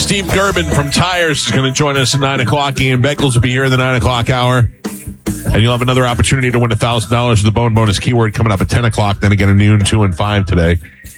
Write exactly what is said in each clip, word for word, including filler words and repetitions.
Steve Gerben from Tires is going to join us at nine o'clock. Ian Beckles will be here in the nine o'clock hour. And you'll have another opportunity to win one thousand dollars with the Bone Bonus keyword coming up at ten o'clock. Then again at noon, two, and five today.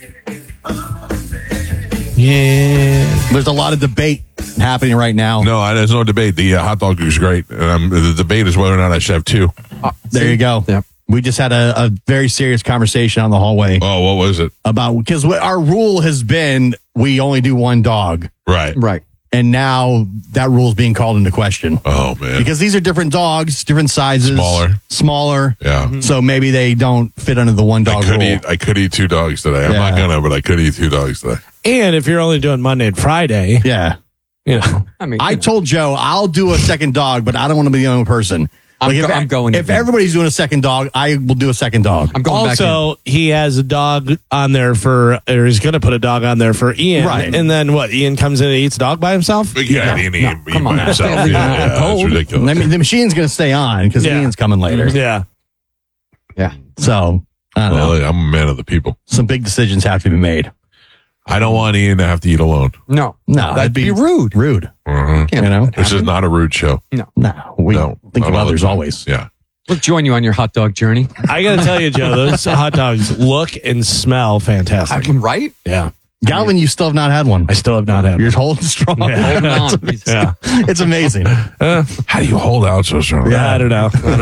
Yeah. There's a lot of debate happening right now. No, there's no debate. The uh, hot dog is great. Um, the debate is whether or not I should have two. Uh, there you go. Yep. We just had a, a very serious conversation on the hallway. Oh, what was it? About, because our rule has been we only do one dog. Right. Right. And now that rule is being called into question. Oh, man. Because these are different dogs, different sizes. Smaller. Smaller. Yeah. Mm-hmm. So maybe they don't fit under the one dog I could rule. Eat, I could eat two dogs today. I'm Yeah. not going to, but I could eat two dogs today. And if you're only doing Monday and Friday, yeah. You know, I mean, I told Joe I'll do a second dog, but I don't want to be the only person. I'm, Like go- if, I'm going. If everybody's doing a second dog, I will do a second dog. I'm going back in. also, he has a dog on there for, or he's going to put a dog on there for Ian. Right. And then what? Ian comes in and eats dog by himself? But yeah, he, he, No, he come by on. himself. Leave it Yeah, out yeah, that's cold. ridiculous. I mean, the machine's going to stay on because Yeah. Ian's coming later. Yeah. Yeah. So, I don't know. Well, I'm a man of the people. Some big decisions have to be made. I don't want Ian to have to eat alone. No. No, That'd be rude. Rude. Uh-huh. Can't You know? let that This is happen. not a rude show. No, we No, think not of all the others time. always. Yeah. We'll join you on your hot dog journey. I got to tell you, Joe, those hot dogs look and smell fantastic. I can write. Yeah. Galvin, you still have not had one. I still have not had You're one. holding strong. Yeah. Hold on. please. Yeah. It's amazing. How do you hold out so strong? Yeah, I don't know. I don't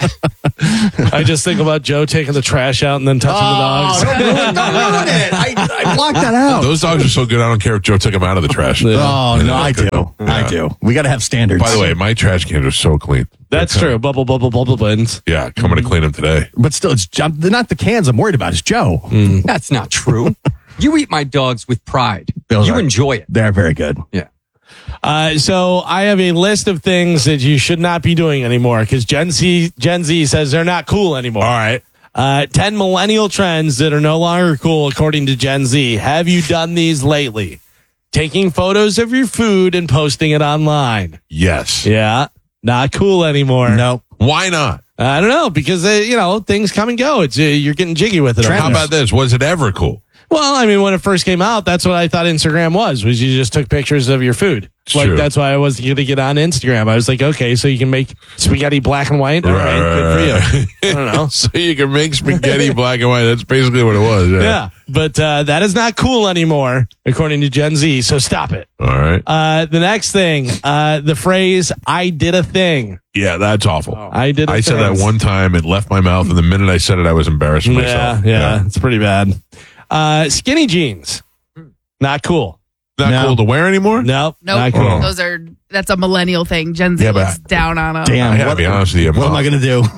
know. I just think about Joe taking the trash out and then touching the dogs. don't ruin, don't ruin it. I, I blocked that out. Those dogs are so good, I don't care if Joe took them out of the trash. Oh, no, I do. Yeah. I do. We got to have standards. By the way, my trash cans are so clean. That's They're true. Bubble, bubble, bubble bins. Yeah, coming to clean them today. But still, it's they're not the cans I'm worried about. It's Joe. That's not true. You eat my dogs with pride. Those you are- enjoy it. They're very good. Yeah. Uh, so I have a list of things that you should not be doing anymore because Gen Z, Gen Z says they're not cool anymore. All right. Uh, ten millennial trends that are no longer cool according to Gen Z. Have you done these lately? Taking photos of your food and posting it online. Yes. Yeah. Not cool anymore. Nope. Why not? I don't know because, uh, you know, things come and go. It's uh, you're getting jiggy with it. How about this? Was it ever cool? Well, I mean, when it first came out, that's what I thought Instagram was, was you just took pictures of your food. It's like, true. that's why I wasn't going to get on Instagram. I was like, okay, so you can make spaghetti black and white? All right, good for you. I don't know. So you can make spaghetti black and white. That's basically what it was. Yeah. Yeah, but uh, that is not cool anymore, according to Gen Z, so stop it. All right. Uh, the next thing, uh, the phrase, I did a thing. Yeah, that's awful. I did a I said thing. that one time. It left my mouth, and the minute I said it, I was embarrassing Yeah, myself. yeah, it's pretty bad. Uh, skinny jeans, not cool. Not No. cool to wear anymore? Nope, Nope. not cool. Oh. Those are that's a millennial thing. Gen Z Yeah, but- is down on them. Damn. I gotta what, be honest with you. what am I going to do?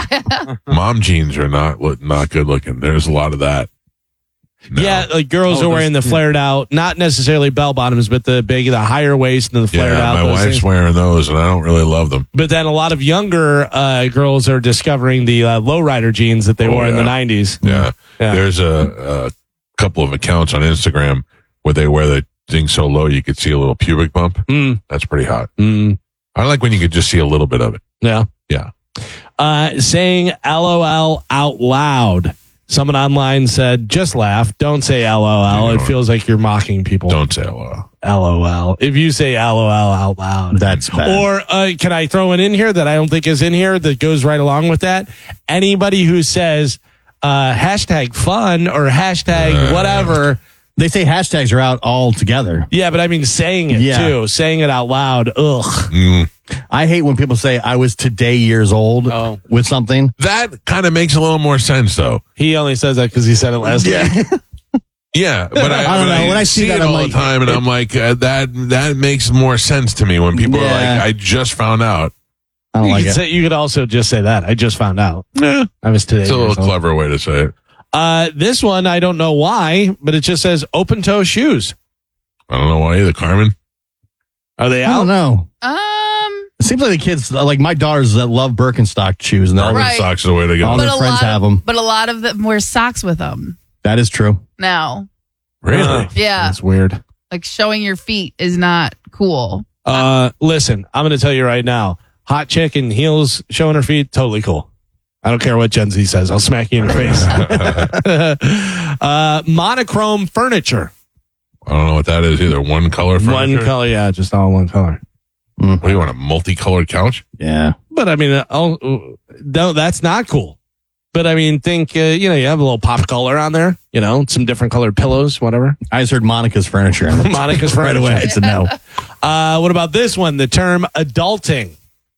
Mom jeans are not look- not good looking. There's a lot of that. No. Yeah, like girls Oh, are wearing the those- flared out, not necessarily bell bottoms, but the big, the higher waist and the flared Yeah, out. my those wife's things. wearing those, and I don't really love them. But then a lot of younger uh, girls are discovering the uh, lowrider jeans that they Oh, wore in the yeah. nineties. Yeah. Yeah. There's a, a couple of accounts on Instagram where they wear the thing so low you could see a little pubic bump. Mm, That's pretty hot. mm, I like when you could just see a little bit of it. yeah. Yeah. Uh, saying LOL out loud. Someone online said, just laugh. Don't say LOL. It feels like you're mocking people. Don't say hello. LOL. If you say LOL out loud. That's bad. Or uh, can I throw it in here that I don't think is in here that goes right along with that? Anybody who says uh, hashtag fun or hashtag Uh. whatever. They say hashtags are out altogether. Yeah, but I mean saying it Yeah. too. Saying it out loud. Ugh. Mm. I hate when people say I was today years old Oh. with something. That kind of makes a little more sense, though. He only says that because he said it last week. Yeah, but I, I don't but know. When I see that, it I'm all like- the time, and I'm like, uh, that that makes more sense to me when people are Yeah. like, I just found out. I don't You like could, it. say, you could also just say that. I just found out. Yeah, I was today. it's a years little old. clever way to say it. Uh, this one, I don't know why, but it just says open toe shoes. I don't know why either, Carmen. Are they I don't out? know. Um, It seems like the kids, like my daughters that love Birkenstock shoes, and all, Right. Socks are the way to go. all But their a friends lot have of- them. but a lot of them wear socks with them That is true. now. Really? Uh, Yeah, That's weird. like showing your feet is not cool. Uh, listen, I'm going to tell you right now. Hot chick in heels showing her feet, totally cool. I don't care what Gen Z says. I'll smack you in the face. uh, monochrome furniture. I don't know what that is either. One color furniture? One color, yeah, just all one color. What do you want, a multicolored couch? Yeah. But I mean, uh, oh, no, that's not cool. But I mean, think, uh, you know, you have a little pop color on there, you know, some different colored pillows, whatever. I just heard Monica's furniture. Monica's right furniture. away. It's a no. Uh, what about this one? The term adulting.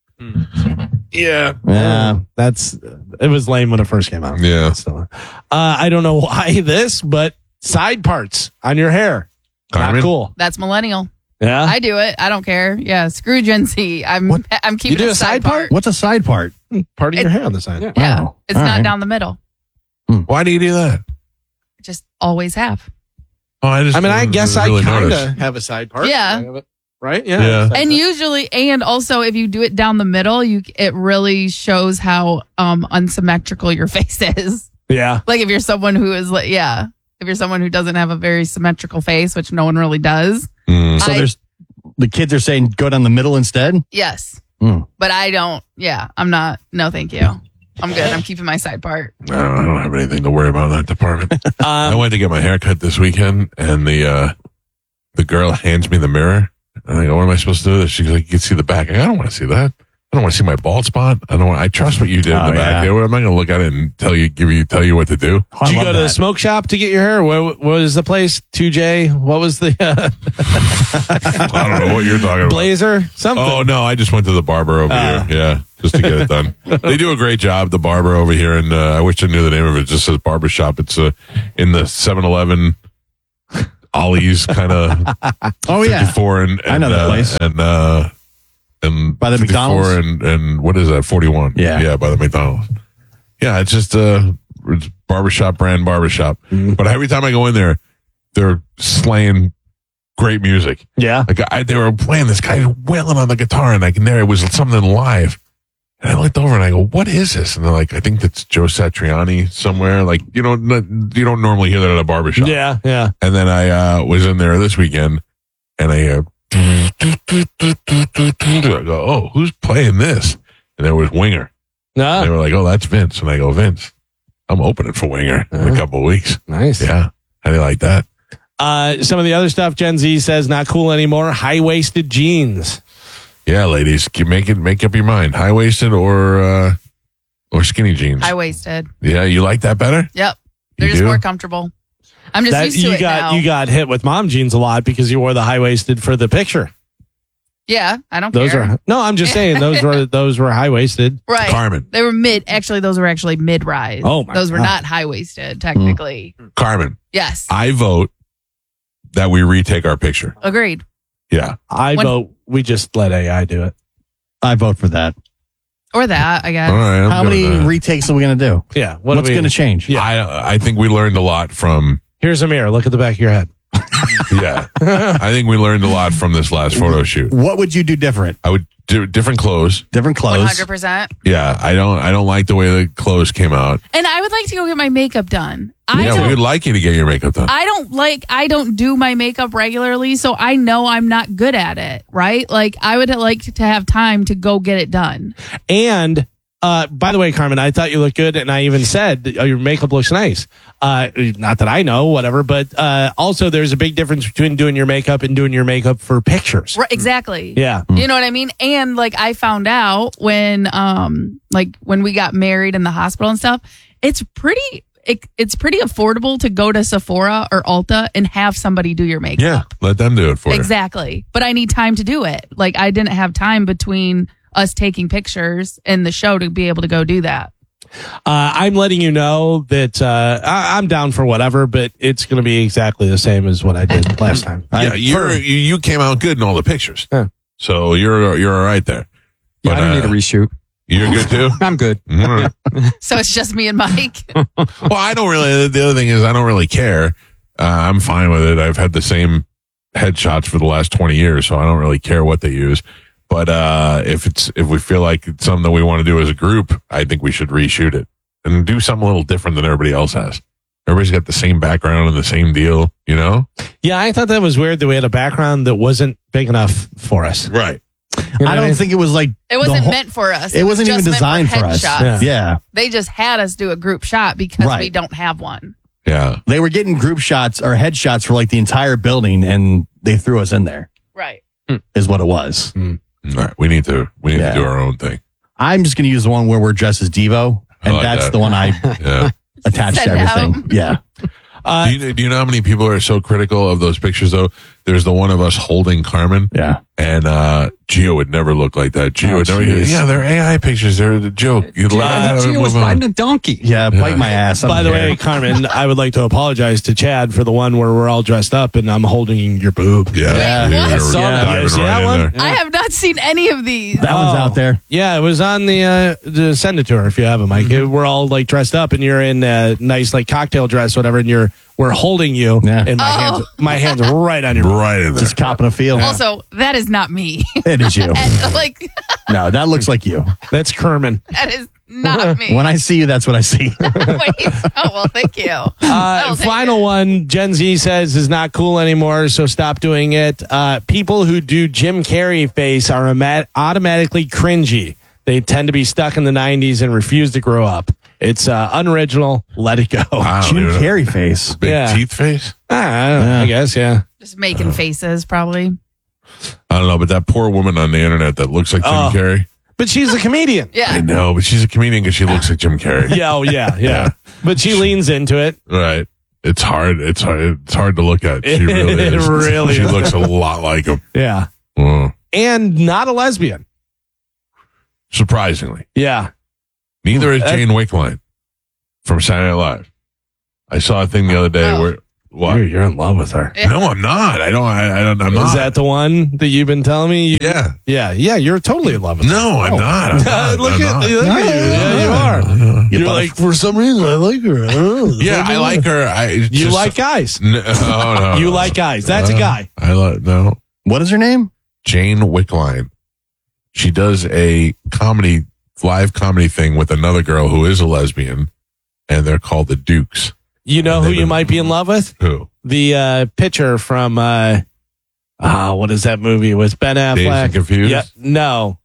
Yeah. Yeah. That's, it was lame when it first came out. Yeah. So, uh, I don't know why this, but side parts on your hair. Carmen? Not cool. That's millennial. Yeah. I do it. I don't care. Yeah, screw Gen Z. I'm I'm keeping You do a a side part? What's a side part? Part of It- your hair on the side. Yeah. Yeah, Oh, it's all not right. down the middle. Why do you do that? Just always have. Oh, I just I mean, I didn't guess really I kind of notice. have a side part. Yeah. Right? Yeah. Yeah. And usually, and also, if you do it down the middle, you it really shows how um unsymmetrical your face is. Yeah. Like if you're someone who is like, yeah, if you're someone who doesn't have a very symmetrical face, which no one really does. Mm. So I- there's the kids are saying go down the middle instead. Yes, Hmm. but I don't. Yeah, I'm not. No, thank you. I'm good. I'm keeping my side part. I don't, I don't have anything to worry about in that department. I Um, went to get my hair cut this weekend, and the uh, the girl hands me the mirror. And I go, what am I supposed to do with this? She's like, you can see the back. I go, I don't want to see that. I don't want to see my bald spot. I don't want, I trust what you did in Oh, the back. yeah. There. I'm not going to look at it and tell you, give you, tell you what to do. I did you love go to the that. smoke shop to get your hair? Where, what was the place? two J? What was the uh, I don't know what you're talking about. blazer? Something. Oh no, I just went to the barber over Uh. here. Yeah, just to get it done. They do a great job, the barber over here, and uh, I wish I knew the name of it. It just says barber shop. It's uh, in the seven eleven Ollie's kind of Oh yeah. fifty-four and, and I know that uh, place. and uh, and By the fifty-four McDonald's? and and what is that forty-one? Yeah. yeah, by the McDonald's. Yeah, it's just uh, it's barbershop brand barbershop. Mm-hmm. But every time I go in there, they're slaying great music. Yeah. Like I, they were playing this guy wailing on the guitar, and I can there it was something live. And I looked over and I go, "What is this?" And they're like, "I think that's Joe Satriani somewhere." Like you know, n- you don't normally hear that at a barbershop. Yeah. Yeah. And then I uh, was in there this weekend, and I hear, I go, "Oh, who's playing this?" And there was Winger. No. They were like, "Oh, that's Vince." And I go, "Vince, I'm opening for Winger in a couple of weeks." Nice. Yeah, how do you like that? Uh, some of the other stuff Gen Z says not cool anymore. High waisted jeans. Yeah, ladies, keep- make it make up your mind. High waisted or uh, or skinny jeans. High waisted. Yeah, you like that better? Yep, they're You just do? more comfortable. I'm just That used to you it got now. you got hit with mom jeans a lot because you wore the high waisted for the picture. yeah, I don't Those care. are no, I'm just saying those were those were high waisted. right. Carmen, They were mid. Actually, those were actually mid rise. Oh, my those were God. not high waisted. Technically, Carmen, yes. I vote that we retake our picture. Agreed. Yeah. I When- vote we just let A I do it. I vote for that. Or that, I guess. All right. I'm How good many with that. retakes are we going to do? Yeah. What What's do we- going to change? Yeah. I I think we learned a lot from. Here's a mirror. Look at the back of your head. Yeah, I think we learned a lot from this last photo shoot. What would you do different? I would do different clothes. Different One clothes. hundred percent. Yeah, I don't I don't like the way the clothes came out. And I would like to go get my makeup done. I yeah, don't. we would like you to get your makeup done. I don't like. I don't do my makeup regularly, so I know I'm not good at it. Right? Like I would like to have time to go get it done. And uh, by the way, Carmen, I thought you looked good, and I even said oh, your makeup looks nice. Uh, not that I know, whatever, but uh, also there's a big difference between doing your makeup and doing your makeup for pictures. Right? Exactly. Yeah. You know what I mean? And like I found out when um like when we got married in the hospital and stuff, it's pretty it, it's pretty affordable to go to Sephora or Ulta and have somebody do your makeup. yeah, let them do it for you. Exactly. But I need time to do it. Like I didn't have time between us taking pictures and the show to be able to go do that. Uh, I'm letting you know that uh, I, I'm down for whatever, but it's going to be exactly the same as what I did last time. Yeah, I- you're, you you came out good in all the pictures, Yeah. so you're you're all right there. Yeah, But, I don't uh, need a reshoot. You're good too. I'm good. All right. So it's just me and Mike. Well, I don't really. The other thing is, I don't really care. Uh, I'm fine with it. I've had the same headshots for the last twenty years, so I don't really care what they use. But uh, if it's if we feel like it's something that we want to do as a group, I think we should reshoot it and do something a little different than everybody else has. Everybody's got the same background and the same deal, you know? Yeah, I thought that was weird that we had a background that wasn't big enough for us. Right. You know I what don't mean? think it was like It wasn't the whole- meant for us. It wasn't was even just meant designed for us. headshots. Yeah. Yeah. They just had us do a group shot because we Right. don't have one. Yeah. They were getting group shots or headshots for like the entire building, and they threw us in there. Right. Is what it was. All right. We need to we need Yeah. to do our own thing. I'm just going to use the one where we're dressed as Devo, and I like that's that. the one I Yeah. attached to Send everything. out. Yeah. Uh, do, you, do you know how many people are so critical of those pictures, though? There's the one of us holding Carmen. Yeah. And uh, Gio would never look like that. Gio Oh, would never. jeez. Yeah, they're A I pictures. They're a joke. You'd laugh. Gio was move on. riding a donkey. Yeah. Bite my ass. I By don't the care. way, Carmen, I would like to apologize to Chad for the one where we're all dressed up and I'm holding your boob. Yeah, Yeah. you're I saw that. diving You see right that in one? there. I have not seen any of these. that one's Oh. out there. Yeah, it was on the uh, the send it to her if you have it, Mike. We're all like dressed up and you're in a nice like cocktail dress, whatever, and you're we're holding you, Yeah. and my Oh. hands my hands right on your. Right in there. Just copping a feel. Also, that is not me. It is you. And, like, No, that looks like you. That's Kerman. that is not me. When I see you, that's what I see. Wait. Oh, well, thank you. Uh, I'll take final it. one, Gen Z says is not cool anymore, so stop doing it. Uh, people who do Jim Carrey face are ama- automatically cringy. They tend to be stuck in the nineties and refuse to grow up. It's uh, unoriginal. Let it go. I don't Jim even know. Carrey face. Big Yeah. teeth face. Ah, I guess, yeah. Just making faces, probably. I don't know, but that poor woman on the internet that looks like Jim Oh. Carrey. But she's a comedian. I Yeah. know, but she's a comedian because she looks like Jim Carrey. Yeah, oh, yeah, yeah. But she leans into it. Right. It's hard. It's hard. It's hard to look at. She It really is. really She is. looks a lot like him. Yeah. Mm. And not a lesbian. Surprisingly, Yeah. neither is That- Jane Wickline from Saturday Night Live. I saw a thing the other day Oh. where what? You're, you're in love with her. Yeah. No, I'm not. I don't. I, I don't. I'm Is not. that the one that you've been telling me? You- yeah. Yeah, yeah, you're totally in love with her. No, I'm not. I'm not. look I'm at, not. look at you. Yeah, you are. You You're butterf- like, for some reason, I like her. I don't know. Yeah, I like her. I it's You just- like guys. No, oh, no, You no. like guys. That's a Uh, guy. I like no. What is her name? Jane Wickline. She does a comedy, live comedy thing with another girl who is a lesbian, and they're called the Dukes. You know And who they've you been- might be in love with? Who? The uh, pitcher from, uh, ah, what is that movie with Ben Affleck? Dazed and Confused? Yeah, no.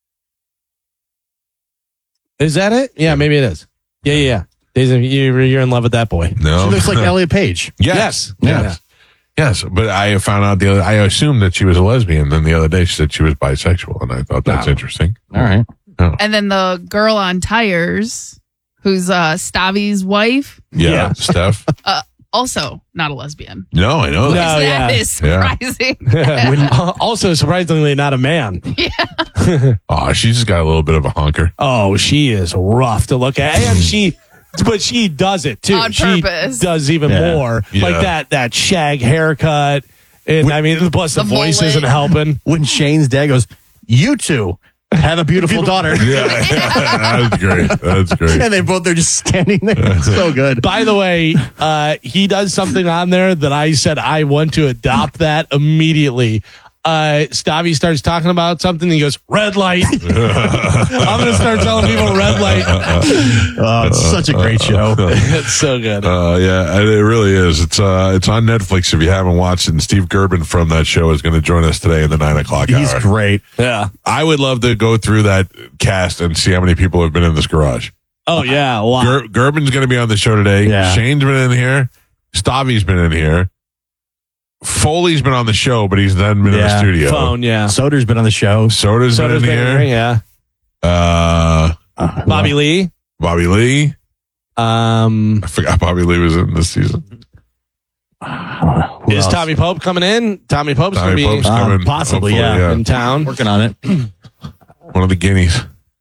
Is that it? Yeah, maybe it is. Yeah, yeah, yeah. Dazed and- you- You're in love with that boy. No. She looks like Elliot Page. Yes. Yes. Yes. Yes. But I found out the other, I assumed that she was a lesbian. Then the other day she said she was bisexual, and I thought that's Wow. interesting. All right. And then the girl on tires, who's uh, Stavi's wife, Yeah. Yeah. Steph? also not a lesbian. No, I know No. that. Oh, that yeah. is Yeah. surprising. Also, surprisingly, not a man. Oh, she's just got a little bit of a honker. Oh, she is rough to look at, and she, but she does it too. On she purpose. does even Yeah. more, Yeah. like that that shag haircut, and I mean, plus the, The voice mullet. isn't helping. When Shane's dad goes, you two have a beautiful daughter. Yeah. That's great. That's great. And they both, they're just standing there. It's so good. By the way, uh, he does something on there that I said I want to adopt that immediately. Uh, Stavi starts talking about something. He goes, red light. I'm going to start telling people red light. Oh, it's such a great show. It's so good. Uh, yeah, it really is. It's uh, it's on Netflix if you haven't watched it. And Steve Gerben from that show is going to join us today in the nine o'clock He's hour. great. Yeah. I would love to go through that cast and see how many people have been in this garage. Oh, yeah. A lot. Ger- Gerben's going to be on the show today. Yeah. Shane's been in here. Stavi's been in here. Foley's been on the show, but he's then been in the Yeah. studio. Phone, yeah. Soder's been on the show. Soda's So been in does here. Barry, yeah. Uh, Uh, Bobby Lee. Bobby Lee. Um, I forgot Bobby Lee was in this season. I don't know. Who is else? Tommy Pope coming in? Tommy Pope's Tommy going Pope's to Uh, coming. possibly, hopefully, yeah. be in town. Working on it. One of the guineas.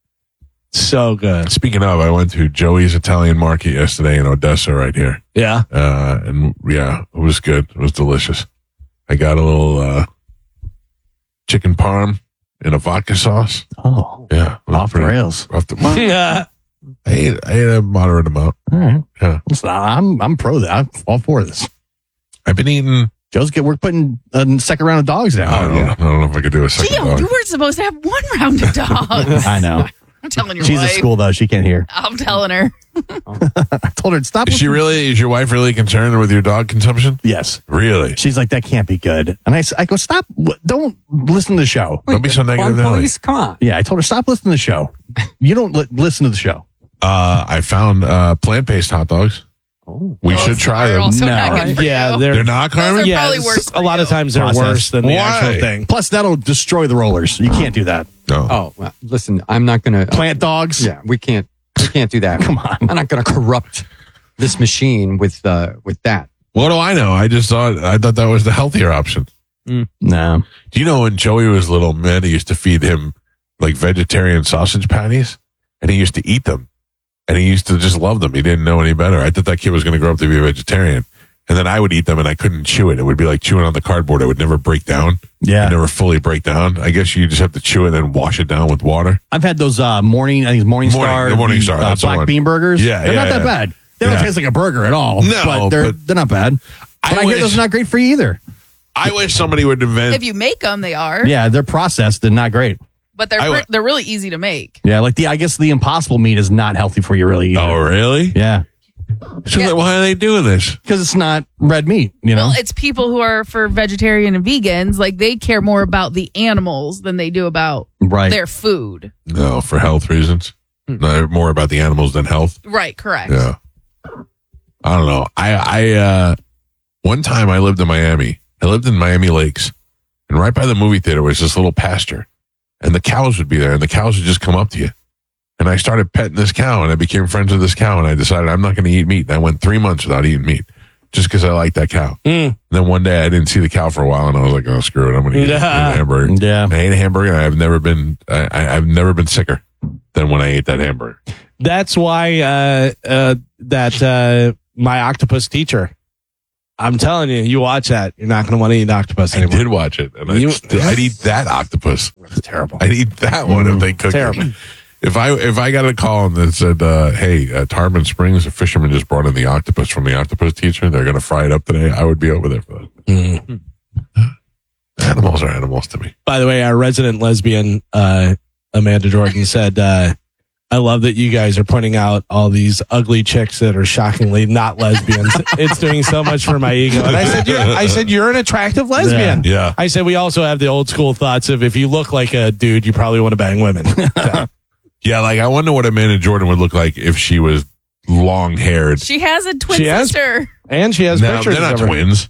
So good. Speaking of, I went to Joey's Italian Market yesterday in Odessa right here. Yeah. Uh, and yeah, it was good. It was delicious. I got a little uh, chicken parm in a vodka sauce. Oh, Yeah. it was off the pretty- rails. Off the, well, Yeah. I, ate, I ate a moderate amount. All right. Yeah. Listen, I'm I'm pro that. I'm all for this. I've been eating. Joe's get we're putting a second round of dogs I down. don't, know, I don't know if I could do a second Gio, dog. you weren't supposed to have one round of dogs. I know. I'm telling your She's wife. at school though. She can't hear. I'm telling her. I told her to stop. Is she really? Is your wife really concerned with your dog consumption? Yes. Really? She's like, that can't be good. And I, s- I go, stop. w- Don't listen to the show. Don't be so negative, Fun Nelly. police, come on. Yeah, I told her, stop listening to the show. You don't li- listen to the show. Uh, I found uh, plant-based hot dogs. Oh. We Those should try are them. also No. not good for Yeah, you. they're, They're not, Those Carmen? are yeah, probably s- worse a for lot of you. times they're Process. worse than the Why? actual thing. Plus, that'll destroy the rollers. You can't do that. No. Oh, well, listen, I'm not going to. Plant dogs. Yeah, we can't. We can't do that. Come on. I'm not going to corrupt this machine with uh, with that. What do I know? I just thought I thought that was the healthier option. No. Do you know when Joey was little, Mandy used to feed him like vegetarian sausage patties, and he used to eat them, and he used to just love them. He didn't know any better. I thought that kid was going to grow up to be a vegetarian, and then I would eat them, and I couldn't chew it. It would be like chewing on the cardboard. It would never break down. Yeah. It never fully break down. I guess you just have to chew it and then wash it down with water. I've had those uh, morning, I think it's Morning Morning- Star, the Morning Star, uh, that's the black one. bean burgers. Yeah, they're yeah, not that yeah. bad. They don't Yeah. taste like a burger at all. No, but they're but- they're not bad. But I I, hear wish- those are not great for you either. I wish somebody would invent. If you make them, they are. Yeah, they're processed and not great. But they're I pre- would- they're really easy to make. Yeah, like the I guess the Impossible meat is not healthy for you really. Either. Oh, really? Yeah, So Yeah. then why are they doing this? because it's not red meat. You know. Well, it's people who are for vegetarian and vegans. Like they care more about the animals than they do about Right. their food. No, for health reasons. No, more about the animals than health. Right. Correct. Yeah. I don't know. I, I, uh, one time I lived in Miami. I lived in Miami Lakes, and right by the movie theater was this little pasture, and the cows would be there, and the cows would just come up to you. And I started petting this cow, and I became friends with this cow, and I decided I'm not going to eat meat. And I went three months without eating meat just because I liked that cow. Mm. And then one day I didn't see the cow for a while, and I was like, oh, screw it. I'm going to eat, eat a hamburger. Yeah. I ate a hamburger, and I've never been, I, I, I've never been sicker than when I ate that hamburger. That's why uh, uh, that uh, my octopus teacher. I'm telling you, you watch that, you're not going to want to eat octopus I anymore. did watch it, and You- I still, I'd eat that octopus. It's terrible. I'd eat that one if they cooked Terrible. it. If I if I got a call and that said, uh, "Hey, uh, Tarpon Springs, a fisherman just brought in the octopus from the octopus teacher. They're going to fry it up today," I would be over there for that. Mm. Animals are animals to me. By the way, our resident lesbian, uh, Amanda Jordan, said, uh, I love that you guys are pointing out all these ugly chicks that are shockingly not lesbians. It's doing so much for my ego. And I said, you're, I said, you're an attractive lesbian. Yeah. I said, we also have the old school thoughts of if you look like a dude, you probably want to bang women. So, Yeah, like I wonder what Amanda Jordan would look like if she was long haired. She has a twin She has- sister. and she has No, pictures they're not of her. twins.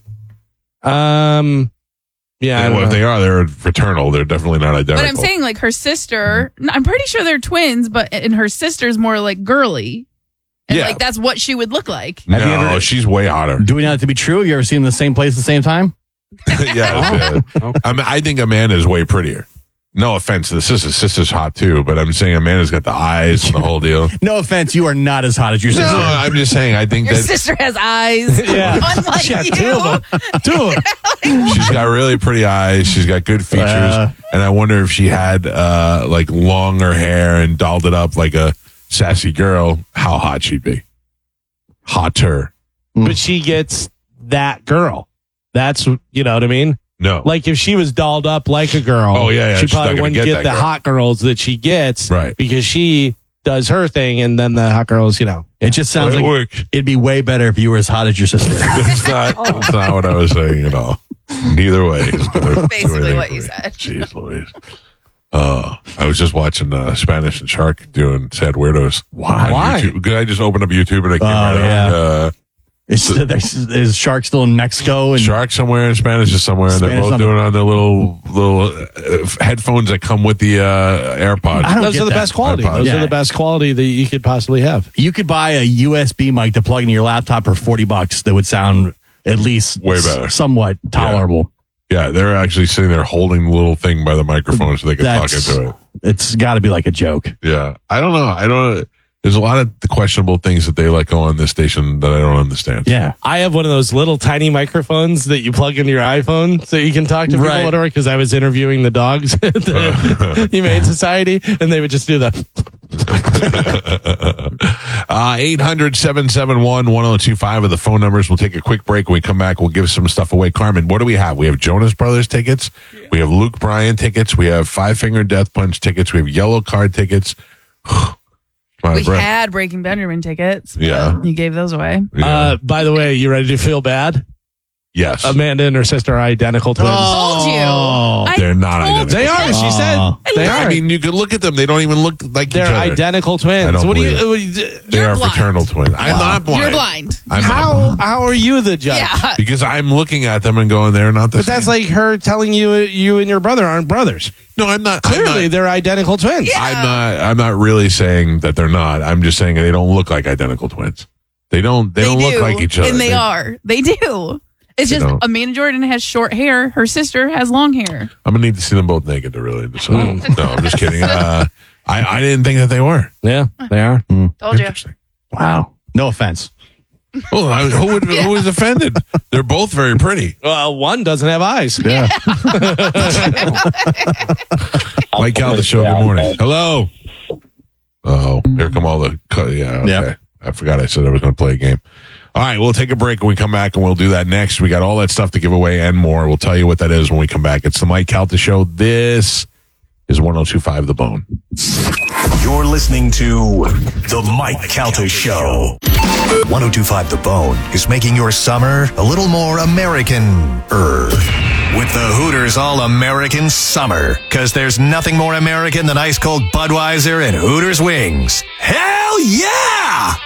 Um, yeah, I Yeah, don't well, if know. they are, they're fraternal. They're definitely not identical. But I'm saying like her sister. I'm pretty sure they're twins, but and her sister's more like girly. And Yeah. like that's what she would look like. no, Have you ever- she's way hotter. Do we know that to be true? Have you ever seen them in the same place at the same time? yeah, yeah. I, mean, I think Amanda's way prettier. No offense to the sister. Sister's hot too, but I'm saying Amanda's got the eyes and the whole deal. No offense, you are not as hot as your No, sister. I'm just saying. I think Your that sister has eyes. Yeah. Unlike She got you. two of them. Two of them. she's got really pretty eyes. She's got good features, Uh. and I wonder if she had uh, like longer hair and dolled it up like a sassy girl, how hot she'd be. Hotter. But she gets that girl. That's, you know what I mean? No, Like if she was dolled up like a girl, Oh, yeah, yeah, she she's not probably gonna wouldn't get get, that the girl. hot girls that she gets, Right. Because she does her thing, and then the hot girls, you know, It just sounds it like works. it'd be way better if you were as hot as your sister. It's not. It's not what I was saying at all. Neither way. is gonna do Basically anything what for you me. said. Jeez Louise. Uh, I was just watching uh, Spanish and Shark doing Sad Weirdos. Why? On Why? YouTube. I just opened up YouTube and it came Oh, right yeah. up. Uh, Is, is, is Shark still in Mexico? And Shark somewhere and Spanish is somewhere, and they're Spanish both somewhere. doing it on their little little uh, headphones that come with the uh, AirPods. I don't those get are the that. best quality. iPod. Those Yeah. are the best quality that you could possibly have. you could buy a U S B mic to plug into your laptop for forty bucks that would sound at least Way better. s- somewhat tolerable. Yeah, they're actually sitting there holding the little thing by the microphone so they can talk That's- into it. It's got to be like a joke. Yeah, I don't know. I don't. There's a lot of the questionable things that they let go on this station that I don't understand. Yeah. I have one of those little tiny microphones that you plug into your iPhone so you can talk to people Right. whatever. Because I was interviewing the dogs at the Humane Society, and they would just do the. Uh, eight hundred, seven seven one, one oh two five are the phone numbers. We'll take a quick break. When we come back, we'll give some stuff away. Carmen, what do we have? We have Jonas Brothers tickets. We have Luke Bryan tickets. We have Five Finger Death Punch tickets. We have Yellow Card tickets. My We breath. had Breaking Benjamin tickets. but Yeah. You gave those away. Yeah. Uh, by the way, you ready to feel bad? Yes. Amanda and her sister are identical twins. Told you. I They're not told identical. They are. She Oh. said they are. I mean, you could look at them. They don't even look like They're each other. identical I twins. don't What do you? believe uh, They You're are blind. fraternal twins. I'm not blind. You're blind. I'm not How blind. how are you the judge? Yeah. Because I'm looking at them and going, they're not the But same. that's like her telling you you and your brother aren't brothers. no, I'm not. I'm Clearly, not, they're identical twins. Yeah. I'm not. I'm not really saying that they're not. I'm just saying they don't look like identical twins. They don't. They, don't do, look like each other. and they, are. They do. It's They just don't. Amanda Jordan has short hair. Her sister has long hair. I'm gonna need to see them both naked to really decide. No, I'm just kidding. Uh, I I didn't think that they were. Yeah, they are. Told you. Interesting. Wow. No offense. Well, I, who would who was offended? They're both very pretty. Well, one doesn't have eyes. Yeah. Mike Cal, the show. Good morning. Hello. Oh, here come all the. co- Yeah. Okay. Yep. I forgot I said I was going to play a game. All right, we'll take a break when we come back, and we'll do that next. We got all that stuff to give away and more. We'll tell you what that is when we come back. It's the Mike Calta Show. This is one oh two point five The Bone. You're listening to The Mike Calta Show. one oh two point five The Bone is making your summer a little more American-er. With the Hooters All-American Summer. Because there's nothing more American than ice-cold Budweiser and Hooters wings. Hell yeah!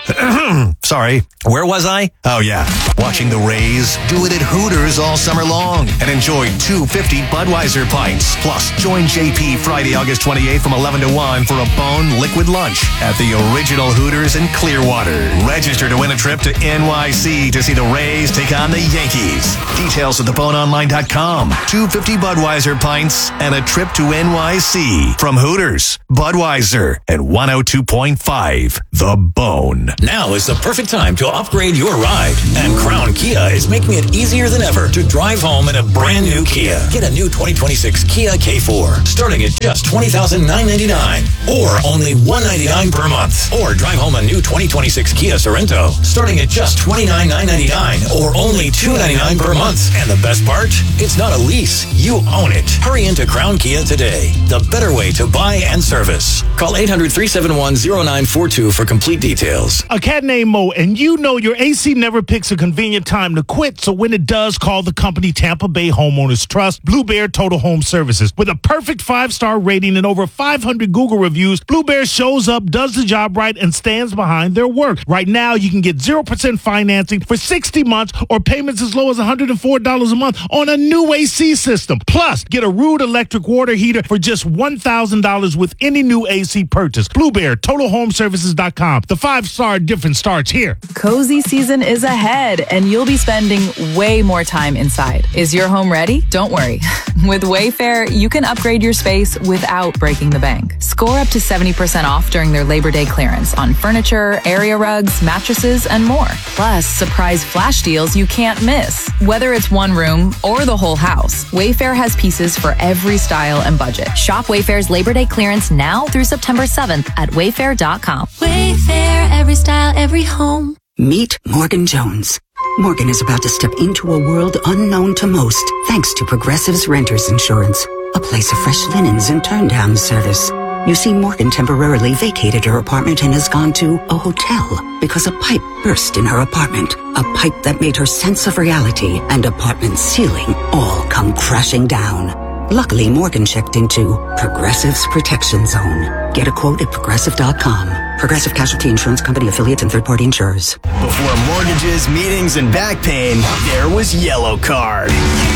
Sorry, where was I? Oh yeah, watching the Rays do it at Hooters all summer long. And enjoy two fifty Budweiser pints. Plus, join J P Friday, August twenty-eighth from eleven to one for a Bone Liquid Lunch at the original Hooters in Clearwater. Register to win a trip to N Y C to see the Rays take on the Yankees. Details at the bone online dot com. two fifty Budweiser pints and a trip to N Y C from Hooters, Budweiser, and one oh two point five The Bone. Now is the perfect time to upgrade your ride. And Crown Kia is making it easier than ever to drive home in a brand new Kia. Get a new twenty twenty-six Kia K four starting at just twenty thousand nine hundred ninety-nine dollars or only one hundred ninety-nine dollars per month. Or drive home a new twenty twenty-six Kia Sorento starting at just twenty-nine thousand nine hundred ninety-nine dollars or only two hundred ninety-nine dollars per month. And the best part? It's not a lease. You own it. Hurry into Crown Kia today. The better way to buy and service. Call eight hundred, three seven one, zero nine four two for complete details. A cat named Mo, and you know your A C never picks a convenient time to quit, so when it does, call the company Tampa Bay Homeowners Trust, Blue Bear Total Home Services. With a perfect five-star rating and over five hundred Google reviews, Blue Bear shows up, does the job right, and stands behind their work. Right now, you can get zero percent financing for sixty months or payments as low as one hundred four dollars a month on a new A C system. Plus, get a Rude electric water heater for just one thousand dollars with any new A C purchase. Blue Bear Total Home Services dot com. The five-star difference starts here. Cozy season is ahead, and you'll be spending way more time inside. Is your home ready? Don't worry. With Wayfair, you can upgrade your space without breaking the bank. Score up to seventy percent off during their Labor Day clearance on furniture, area rugs, mattresses, and more. Plus, surprise flash deals you can't miss. Whether it's one room or the whole house, Wayfair has pieces for every style and budget. Shop Wayfair's Labor Day clearance now through September seventh at wayfair dot com. Wayfair, every style, every home. Meet Morgan Jones. Morgan is about to step into a world unknown to most, thanks to Progressive's Renters Insurance, a place of fresh linens and turn-down service. You see, Morgan temporarily vacated her apartment and has gone to a hotel because a pipe burst in her apartment. A pipe that made her sense of reality and apartment ceiling all come crashing down. Luckily, Morgan checked into Progressive's Protection Zone. Get a quote at progressive dot com. Progressive Casualty Insurance Company affiliates and third-party insurers. Before mortgages, meetings, and back pain, there was Yellow Card.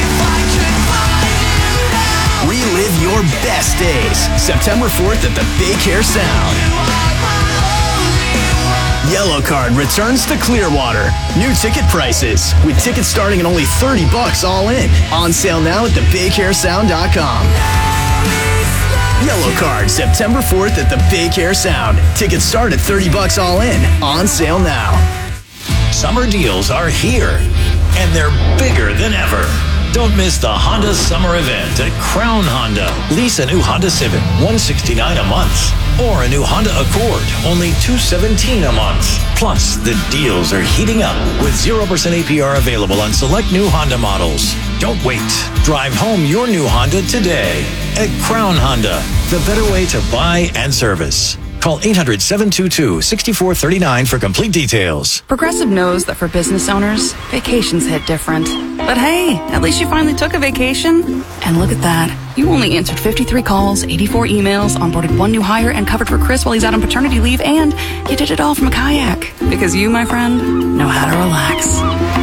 Relive your best days. September fourth at the Big Hair Sound. Yellow Card returns to Clearwater. New ticket prices, with tickets starting at only thirty bucks all in. On sale now at the big hair sound dot com. Yellow Card, September fourth at the Big Hair Sound. Tickets start at thirty bucks all in. On sale now. Summer deals are here, and they're bigger than ever. Don't miss the Honda Summer Event at Crown Honda. Lease a new Honda Civic, one hundred sixty-nine dollars a month. Or a new Honda Accord, only two hundred seventeen dollars a month. Plus, the deals are heating up with zero percent A P R available on select new Honda models. Don't wait. Drive home your new Honda today at Crown Honda, the better way to buy and service. Call eight hundred, seven two two, six four three nine for complete details. Progressive knows that for business owners, vacations hit different. But hey, at least you finally took a vacation. And look at that. You only answered fifty-three calls, eighty-four emails, onboarded one new hire, and covered for Chris while he's out on paternity leave, and you did it all from a kayak. Because you, my friend, know how to relax.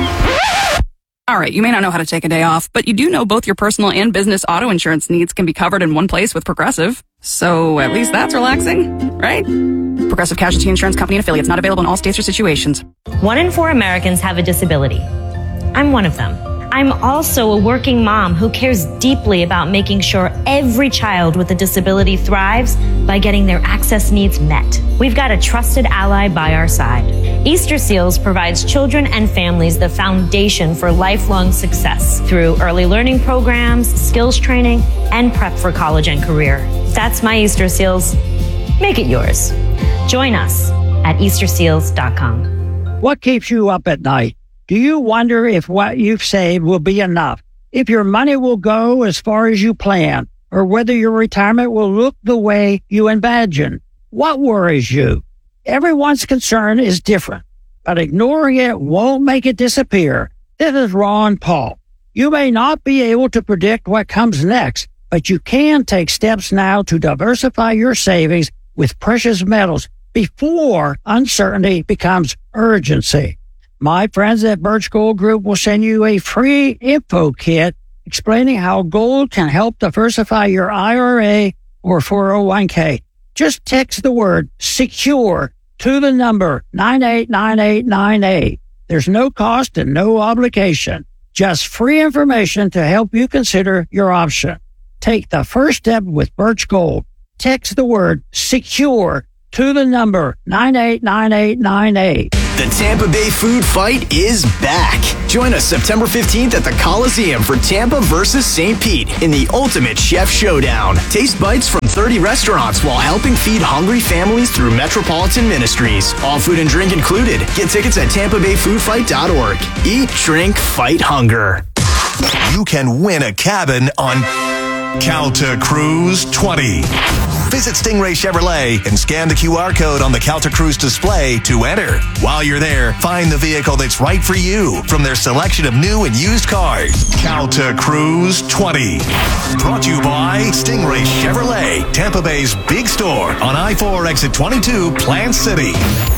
All right, you may not know how to take a day off, but you do know both your personal and business auto insurance needs can be covered in one place with Progressive. So at least that's relaxing, right? Progressive Casualty Insurance Company and affiliates, not available in all states or situations. One in four Americans have a disability. I'm one of them. I'm also a working mom who cares deeply about making sure every child with a disability thrives by getting their access needs met. We've got a trusted ally by our side. Easter Seals provides children and families the foundation for lifelong success through early learning programs, skills training, and prep for college and career. That's my Easter Seals. Make it yours. Join us at easter seals dot com. What keeps you up at night? Do you wonder if what you've saved will be enough? If your money will go as far as you plan? Or whether your retirement will look the way you imagine? What worries you? Everyone's concern is different, but ignoring it won't make it disappear. This is Ron Paul. You may not be able to predict what comes next, but you can take steps now to diversify your savings with precious metals before uncertainty becomes urgency. My friends at Birch Gold Group will send you a free info kit explaining how gold can help diversify your I R A or four oh one k. Just text the word SECURE to the number nine eight nine eight nine eight. There's no cost and no obligation. Just free information to help you consider your option. Take the first step with Birch Gold. Text the word SECURE to the number nine eight nine eight nine eight. The Tampa Bay Food Fight is back. Join us September fifteenth at the Coliseum for Tampa versus Saint Pete in the ultimate chef showdown. Taste bites from thirty restaurants while helping feed hungry families through Metropolitan Ministries. All food and drink included. Get tickets at tampa bay food fight dot org. Eat, drink, fight hunger. You can win a cabin on Calta Cruise twenty. Visit Stingray Chevrolet and scan the Q R code on the Calta Cruise display to enter. While you're there, find the vehicle that's right for you from their selection of new and used cars. Calta Cruise twenty. Brought to you by Stingray Chevrolet, Tampa Bay's big store on I four exit twenty-two, Plant City.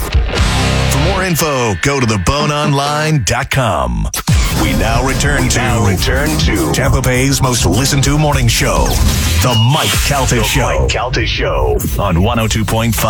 For more info, go to the bone online dot com. We now return to, now return to Tampa Bay's most listened to morning show, The Mike Calta Show. Mike Calta Show on one oh two point five.